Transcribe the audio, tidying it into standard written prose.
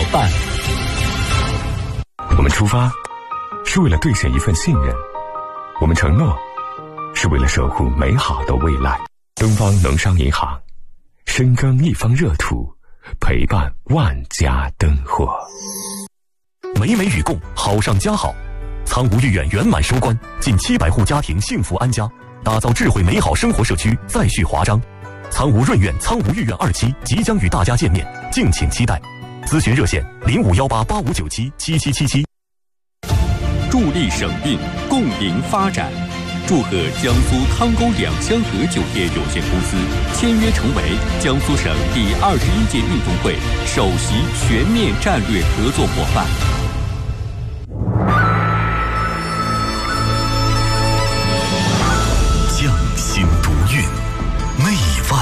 伴。 我们出发是为了兑现一份信任，我们承诺是为了守护美好的未来。东方农商银行，深耕一方热土，陪伴万家灯火。 美美与共，好上加好。苍梧御苑圆满收官，近700户家庭幸福安家，打造智慧美好生活社区再续华章。苍梧润苑、苍梧御苑2期即将与大家见面，敬请期待。咨询热线051885977777。 助力省运，共赢发展。祝贺江苏康沟两江河酒店有限公司签约成为江苏省第21届运动会首席全面战略合作伙伴。